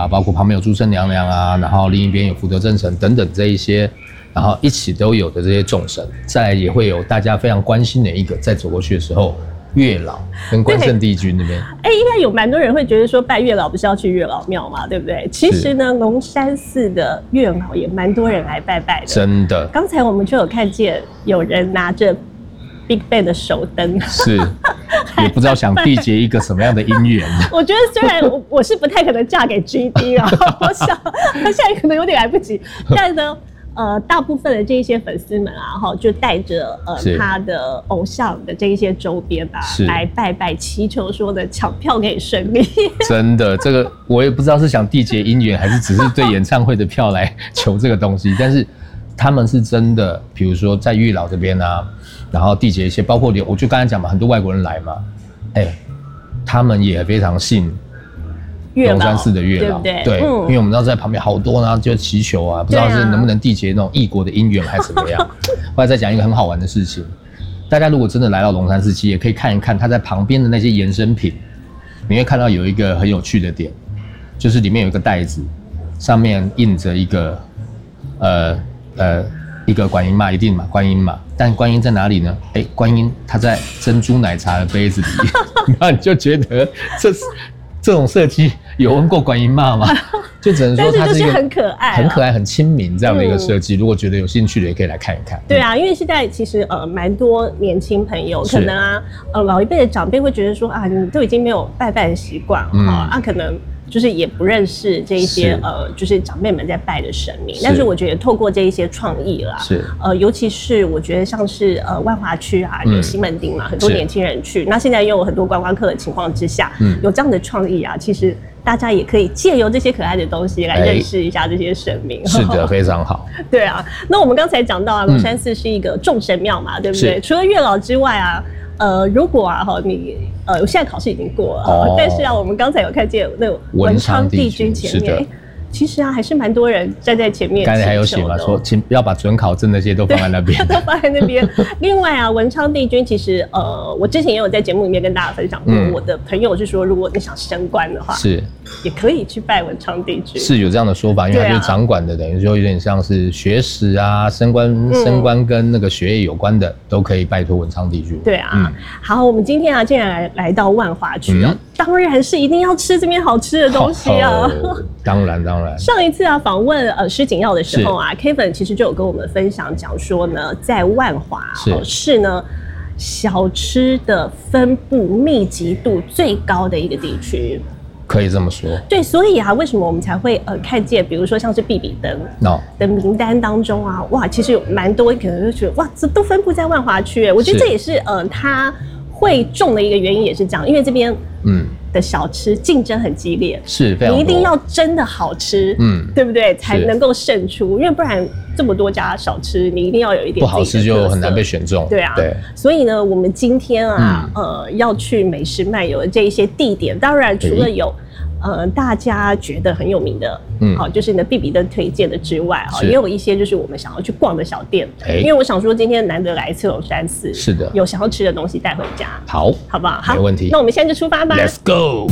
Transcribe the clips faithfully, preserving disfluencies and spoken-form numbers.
啊，包括旁边有祝生娘娘啊，然后另一边有福德正神等等这一些，然后一起都有的这些众神，再来也会有大家非常关心的一个，在走过去的时候，月老跟关圣帝君那边。 哎，应该有蛮多人会觉得说拜月老不是要去月老庙嘛，对不对？其实呢，龙山寺的月老也蛮多人来拜拜的。 真的。 刚才我们就有看见有人拿着 Big Bang 的手灯， 是，也不知道想缔结一个什么样的姻缘。 我觉得虽然我我是不太可能嫁给 G D 啊，我想他现在可能有点来不及，但呢。呃，大部分的这一些粉丝们啊，哈，就带着呃他的偶像的这一些周边啊，来拜拜祈求说的抢票可以顺利。真的，这个我也不知道是想缔结姻缘，还是只是对演唱会的票来求这个东西。但是他们是真的，比如说在月老这边啊，然后缔结一些，包括我就刚才讲嘛，很多外国人来嘛，哎、欸，他们也非常信。龙山寺的月老， 对, 对, 对、嗯，因为我们知道在旁边好多呢，就祈求啊，不知道是能不能缔结那种异国的姻缘还是怎么样。后来再讲一个很好玩的事情，大家如果真的来到龙山寺，其实也可以看一看它在旁边的那些衍生品，你会看到有一个很有趣的点，就是里面有一个袋子，上面印着一个呃呃一个观音嘛，一定嘛，观音嘛，但观音在哪里呢？哎、欸，观音它在珍珠奶茶的杯子里，然后你就觉得这是。这种设计有问过观音妈吗？就只能说它是一个很可爱、 很可爱、很亲民这样的一个设计、嗯。如果觉得有兴趣的，也可以来看一看。 对啊，因为现在其实呃蛮多年轻朋友，可能啊呃老一辈的长辈会觉得说啊，你都已经没有拜拜的习惯了、嗯、啊，可能。就是也不认识这一些呃，就是长辈们在拜的神明，但是我觉得透过这一些创意啦，是呃，尤其是我觉得像是呃万华区啊，有西门町嘛，嗯、很多年轻人去，那现在又有很多观光客的情况之下，嗯，有这样的创意啊，其实大家也可以借由这些可爱的东西来认识一下这些神明。 欸、是的，非常好。 对啊，那我们刚才讲到啊，龙山寺是一个众神庙嘛，嗯、对不对？除了月老之外啊。呃，如果啊哈，你呃，现在考试已经过了，哦、但是啊，我们刚才有看见那个文昌帝君前面，其实啊，还是蛮多人站在前面。 刚才还有写嘛，说请不要把准考证那些都放在那边， 都放在那边。另外啊，文昌帝君其实呃，我之前也有在节目里面跟大家分享过，嗯、我的朋友是说，如果你想升官的话，是也可以去拜文昌帝君。 是有这样的说法，因为他就是掌管的，等于说有点像是学识啊，升官、嗯、升官跟那个学业有关的，都可以拜托文昌帝君。 对啊，嗯、好，我们今天啊，竟然来来到万华区啊。嗯当然是一定要吃这边好吃的东西啊！ 当然当然。 上一次啊访问呃施景耀的时候啊 ，Kevin 其实就有跟我们分享讲说呢，在万华是呢小吃的分布密集度最高的一个地区。 可以这么说。 对，所以啊，为什么我们才会呃看见，比如说像是必比登的名单当中啊，哇，其实有蛮多可能就觉得哇，这都分布在万华区，我觉得这也是呃它。会中的一个原因也是这样，因为这边嗯的小吃竞争很激烈， 是非常多， 你一定要真的好吃，嗯，对不对？才能够胜出，因为不然这么多家小吃，你一定要有一点不好吃就很难被选中。 对啊，对。所以呢，我们今天啊，嗯、呃，要去美食漫游的这一些地点，当然除了有。呃，大家觉得很有名的，嗯，好，就是呢必比登推荐的之外，哈，也有一些就是我们想要去逛的小店，因为我想说今天难得来一次龙山寺，是的，有想要吃的东西带回家， 好， 好不好？好， 没问题。 那我们现在就出发吧 ，Let's go。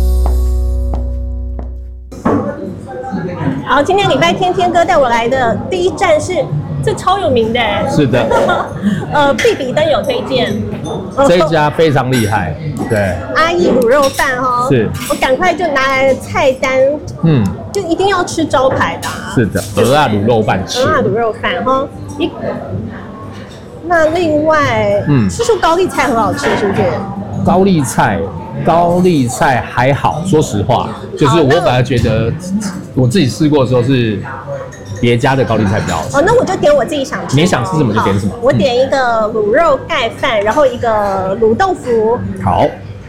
好，今天礼拜天天哥带我来的第一站是。这超有名的， 是的， 呃，必比登有推荐， 这一家非常厉害，对， 阿义卤肉饭哈，是，我赶快就拿来菜单，嗯，就一定要吃招牌的、啊， 是的，鹅啊卤肉饭吃， 鹅啊卤肉饭哈，一，那另外，嗯，是说高丽菜很好吃，是不是？ 高丽菜，高丽菜还好，说实话，就是我反而觉得我自己试过的时候是。别家的高丽菜比较好吃哦，那我就点我自己想吃。 你想吃什么就点什么。 我点一个卤肉盖饭，然后一个卤豆腐。 好。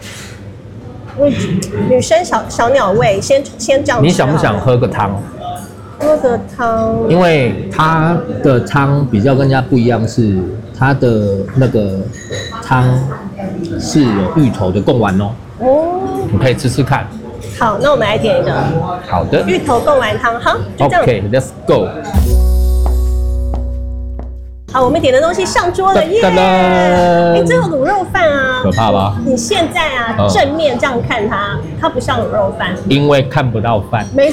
女生小小鸟胃，先先这样。 你想不想喝个汤？ 喝个汤。因为它的汤比较跟人家不一样，是它的那个汤是有芋头的贡丸哦。哦。你可以吃吃看。 好，那我们来点一个。 好的。 芋头贡丸汤，好，就这样。 OK，Let's go。 好，我们点的东西上桌了耶！哎，这个卤肉饭啊， 可怕吧？ 你现在啊，正面这样看它，它不像卤肉饭， 因为看不到饭。 没